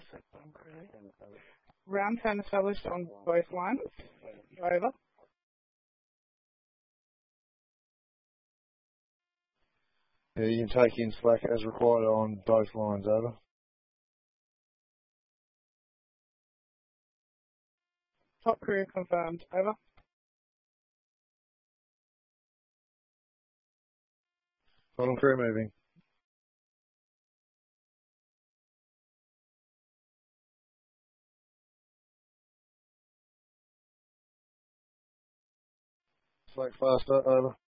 Round 10 established on both lines. Over. Yeah, you can take in slack as required on both lines. Over. Top crew confirmed. Over. Bottom crew moving. Slack faster. Over.